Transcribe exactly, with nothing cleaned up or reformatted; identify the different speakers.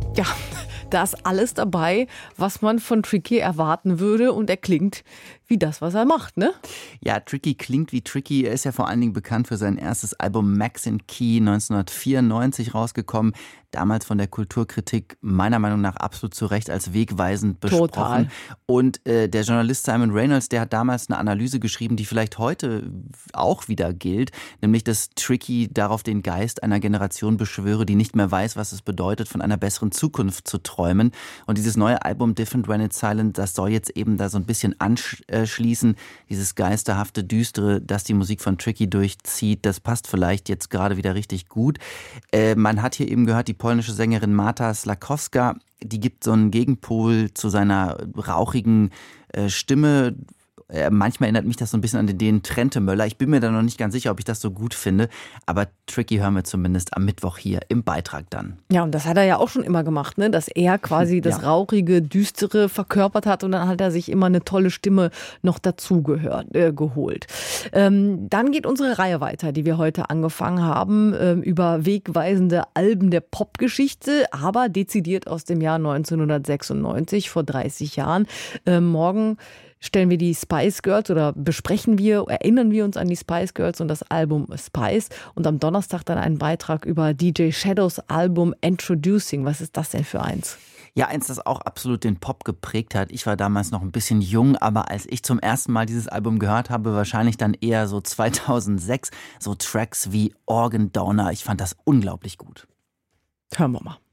Speaker 1: Ja, da ist alles dabei, was man von Tricky erwarten würde, und er klingt wie das, was er macht, ne?
Speaker 2: Ja, Tricky klingt wie Tricky. Er ist ja vor allen Dingen bekannt für sein erstes Album Max and Key, neunzehnhundertvierundneunzig rausgekommen. Damals von der Kulturkritik meiner Meinung nach absolut zu Recht als wegweisend besprochen.
Speaker 1: Total.
Speaker 2: Und äh, der Journalist Simon Reynolds, der hat damals eine Analyse geschrieben, die vielleicht heute auch wieder gilt, nämlich, dass Tricky darauf den Geist einer Generation beschwöre, die nicht mehr weiß, was es bedeutet, von einer besseren Zukunft zu träumen. Und dieses neue Album Different When It's Silent, das soll jetzt eben da so ein bisschen anschließen. Dieses geisterhafte, düstere, das die Musik von Tricky durchzieht, das passt vielleicht jetzt gerade wieder richtig gut. Äh, man hat hier eben gehört, die polnische Sängerin Marta Slakowska, die gibt so einen Gegenpol zu seiner rauchigen äh, Stimme. Äh, manchmal erinnert mich das so ein bisschen an den, den Trentemöller. Ich bin mir da noch nicht ganz sicher, ob ich das so gut finde. Aber Tricky hören wir zumindest am Mittwoch hier im Beitrag dann.
Speaker 1: Ja, und das hat er ja auch schon immer gemacht, ne? Dass er quasi das
Speaker 2: Ja.
Speaker 1: rauchige, düstere verkörpert hat, und dann hat er sich immer eine tolle Stimme noch dazu gehört, äh, geholt. Ähm, dann geht unsere Reihe weiter, die wir heute angefangen haben, ähm, über wegweisende Alben der Popgeschichte, aber dezidiert aus dem Jahr neunzehnhundertsechsundneunzig, vor dreißig Jahren. Ähm, morgen stellen wir die Spice Girls oder besprechen wir, erinnern wir uns an die Spice Girls und das Album Spice. Und am Donnerstag dann einen Beitrag über D J Shadows Album Introducing. Was ist das denn für eins?
Speaker 2: Ja, eins, das auch absolut den Pop geprägt hat. Ich war damals noch ein bisschen jung, aber als ich zum ersten Mal dieses Album gehört habe, wahrscheinlich dann eher so zweitausendsechs, so Tracks wie Organ Downer. Ich fand das unglaublich gut.
Speaker 1: Hören wir mal.